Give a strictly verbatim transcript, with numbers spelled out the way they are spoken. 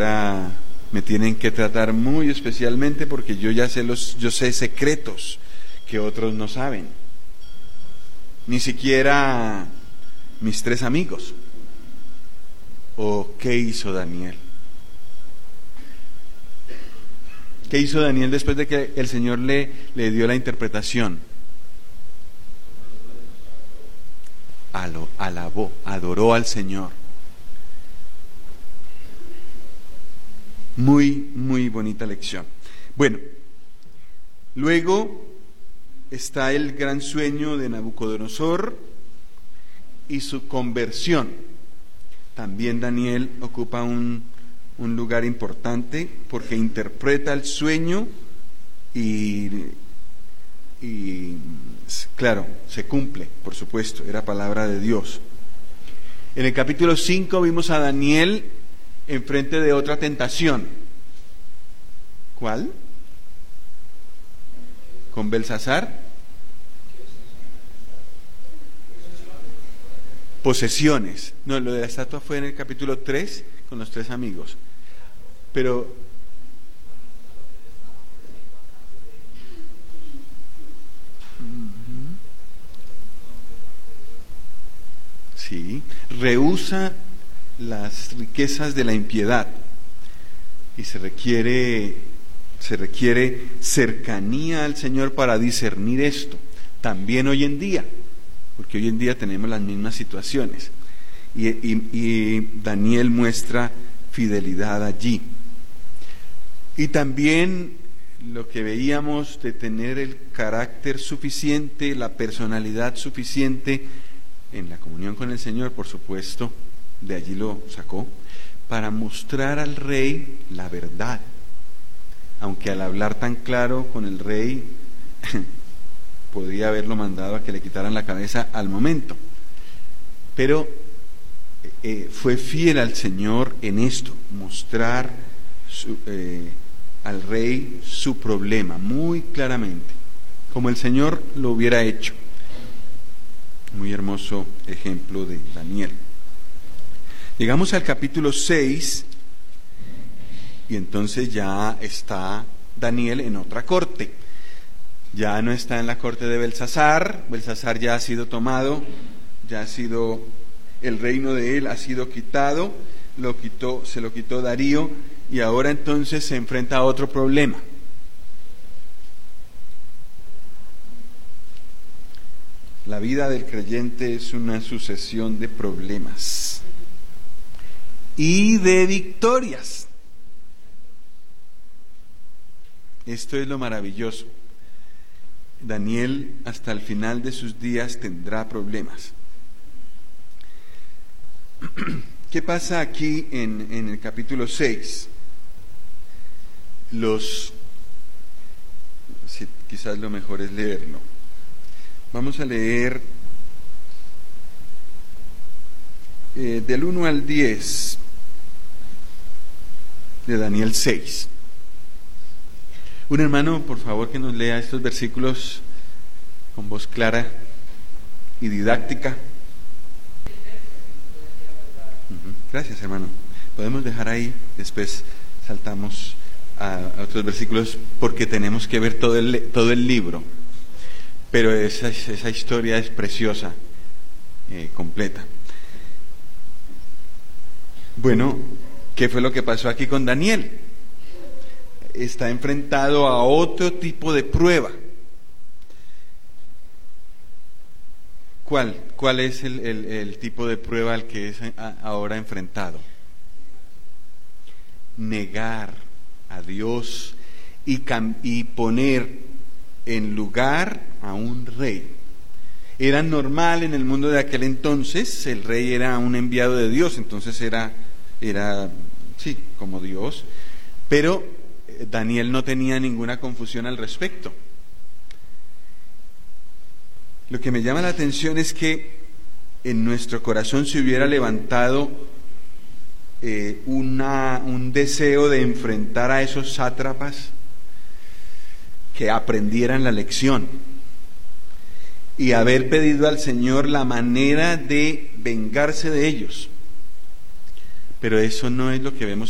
ahora me tienen que tratar muy especialmente porque yo ya sé los, yo sé secretos que otros no saben. Ni siquiera mis tres amigos. ¿O qué hizo Daniel? ¿Qué hizo Daniel después de que el Señor le, le dio la interpretación? Aló, alabó, adoró al Señor. Muy, muy bonita lección. Bueno, luego está el gran sueño de Nabucodonosor y su conversión. También Daniel ocupa un, un lugar importante porque interpreta el sueño y, y, claro, se cumple, por supuesto, era palabra de Dios. En el capítulo cinco vimos a Daniel enfrente de otra tentación. ¿Cuál? ¿Con Belsasar? Posesiones. No, lo de la estatua fue en el capítulo tres con los tres amigos. Pero sí, rehúsa las riquezas de la impiedad y se requiere se requiere cercanía al Señor para discernir esto. También hoy en día, porque hoy en día tenemos las mismas situaciones y, y, y Daniel muestra fidelidad allí. Y también lo que veíamos de tener el carácter suficiente, la personalidad suficiente en la comunión con el Señor, por supuesto, de allí lo sacó, para mostrar al rey la verdad. Aunque al hablar tan claro con el rey, podría haberlo mandado a que le quitaran la cabeza al momento. Pero eh, fue fiel al Señor en esto, mostrar su, eh, al rey su problema muy claramente, como el Señor lo hubiera hecho. Muy hermoso ejemplo de Daniel. Llegamos al capítulo seis y entonces ya está Daniel en otra corte. Ya no está en la corte de Belsasar. Belsasar ya ha sido tomado, ya ha sido, el reino de él ha sido quitado, lo quitó, se lo quitó Darío y ahora entonces se enfrenta a otro problema. La vida del creyente es una sucesión de problemas y de victorias. Esto es lo maravilloso. Daniel hasta el final de sus días tendrá problemas. ¿Qué pasa aquí en, en el capítulo seis? Los, si, quizás lo mejor es leerlo. Vamos a leer eh, del uno al diez de Daniel seis. Un hermano, por favor, que nos lea estos versículos con voz clara y didáctica. Uh-huh. Gracias, hermano. Podemos dejar ahí, después saltamos a, a otros versículos porque tenemos que ver todo el, todo el libro. Pero esa, esa historia es preciosa, eh, completa. Bueno, ¿qué fue lo que pasó aquí con Daniel? Está enfrentado a otro tipo de prueba. ¿Cuál? ¿Cuál es el, el, el tipo de prueba al que es ahora enfrentado? Negar a Dios y, cam- y poner en lugar a un rey. Era normal en el mundo de aquel entonces, el rey era un enviado de Dios, entonces era, era sí, como Dios, pero Daniel no tenía ninguna confusión al respecto. Lo que me llama la atención es que en nuestro corazón se hubiera levantado eh, una, un deseo de enfrentar a esos sátrapas, que aprendieran la lección y haber pedido al Señor la manera de vengarse de ellos. Pero eso no es lo que vemos